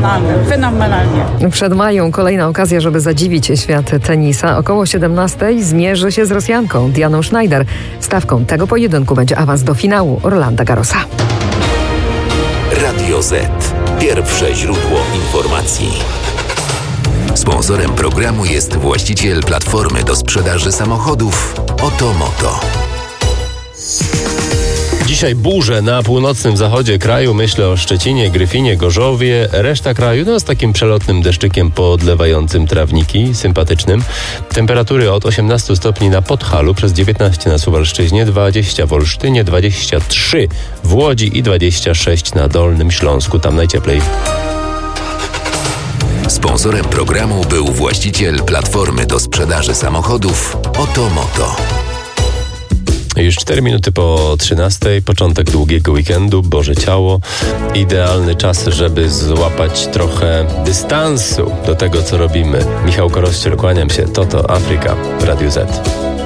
fenomenalnie. Przed Mają kolejna okazja, żeby zadziwić świat tenisa. Około 17:00 zmierzy się z Rosjanką Dianą Schneider. Stawką tego pojedynku będzie awans do finału Rolanda Garrosa. Radio Z. Pierwsze źródło informacji. Sponsorem programu jest właściciel platformy do sprzedaży samochodów Otomoto. Dzisiaj burze na północnym zachodzie kraju. Myślę o Szczecinie, Gryfinie, Gorzowie. Reszta kraju z takim przelotnym deszczykiem podlewającym trawniki, sympatycznym. Temperatury od 18 stopni na Podhalu, przez 19 na Suwalszczyźnie, 20 w Olsztynie, 23 w Łodzi i 26 na Dolnym Śląsku. Tam najcieplej. Sponsorem programu był właściciel platformy do sprzedaży samochodów Otomoto. Już 4 minuty po 13:00, początek długiego weekendu, Boże Ciało. Idealny czas, żeby złapać trochę dystansu do tego, co robimy. Michał Korościel, kłaniam się. To Afryka w Radiu Z.